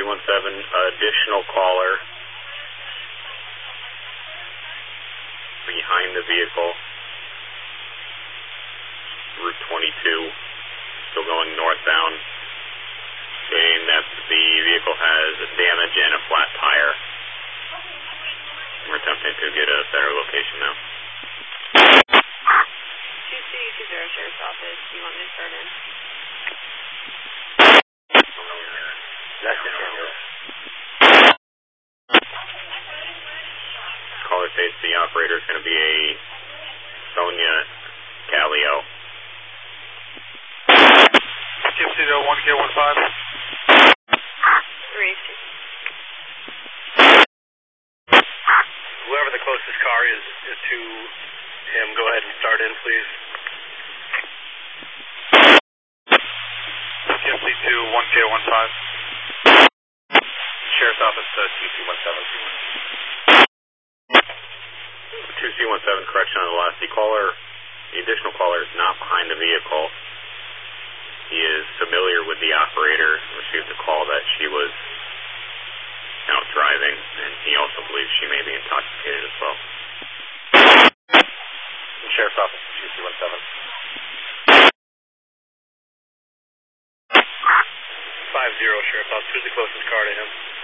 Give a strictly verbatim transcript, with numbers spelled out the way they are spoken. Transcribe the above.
one seven, additional caller behind the vehicle, Route twenty-two, still going northbound, stating that the vehicle has damage and a flat tire. We're attempting to get a better location now. two C two zero Sheriff's Office, do you want me to start in? That's the caller states the operator is going to be a Sonia Callio. Gypsy to one K one five. three. Whoever the closest car is, is to him, go ahead and start in, please. Gypsy to one K one five. Sheriff's Office to two C one seven. two C one seven, correction on the last. The caller, the additional caller is not behind the vehicle. He is familiar with the operator, received a call that she was out driving, and he also believes she may be intoxicated as well. Sheriff's Office, two C one seven. five zero, Sheriff's Office. Who's the closest car to him?